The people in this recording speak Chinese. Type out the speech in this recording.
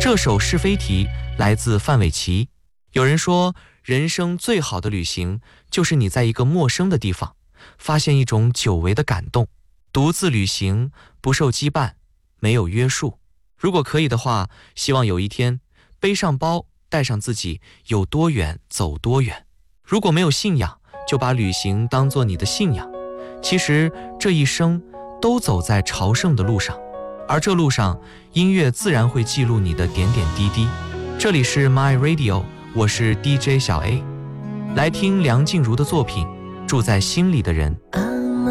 这首是非题来自范玮琪。有人说，人生最好的旅行就是你在一个陌生的地方发现一种久违的感动。独自旅行，不受羁绊，没有约束。如果可以的话，希望有一天背上包，带上自己，有多远走多远。如果没有信仰，就把旅行当作你的信仰。其实这一生都走在朝圣的路上，而这路上音乐自然会记录你的点点滴滴。这里是 My Radio， 我是 DJ 小 A， 来听梁静茹的作品《住在心里的人》。